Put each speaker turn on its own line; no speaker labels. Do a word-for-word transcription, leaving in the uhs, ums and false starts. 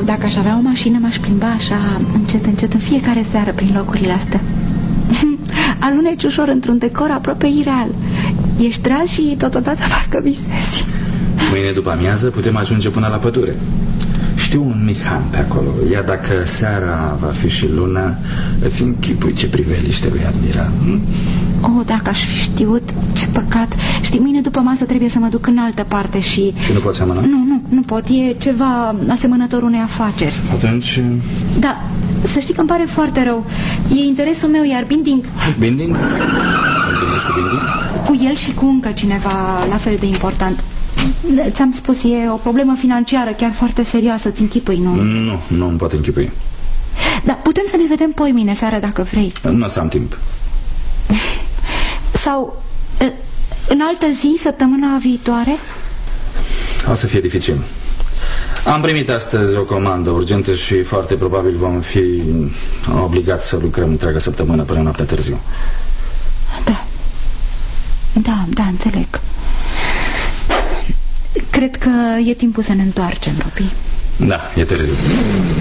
Dacă aș avea o mașină, m-aș plimba așa, încet, încet, în fiecare seară prin locurile astea. Aluneci ușor într-un decor aproape ireal. Ești tras și totodată parcă visezi.
Mâine după amiază putem ajunge până la pădure. Știu un mic han pe acolo. Iar dacă seara va fi și luna, îți închipui ce priveliște vei admira. hm?
Oh, dacă aș fi știut, ce păcat. Știi, mâine după masă trebuie să mă duc în altă parte și...
Și nu poți amâna?
Nu, nu, nu pot, e ceva asemănător unei afaceri.
Atunci...
Da, să știi că îmi pare foarte rău. E interesul meu, iar Binding...
Binding? Te întâlnești cu Binding?
Cu el și cu încă cineva la fel de important. Ți-am spus, e o problemă financiară chiar foarte serioasă, ți închipui, nu?
Nu, nu îmi pot închipui.
Dar putem să ne vedem poimine seara dacă vrei.
Nu o să am timp.
Sau în altă zi, săptămâna viitoare?
O să fie dificil. Am primit astăzi o comandă urgentă și foarte probabil vom fi obligați să lucrăm întreaga săptămână până noaptea târziu.
Da. Da, da, înțeleg. Cred că e timpul să ne întoarcem, Robi.
Da, e târziu.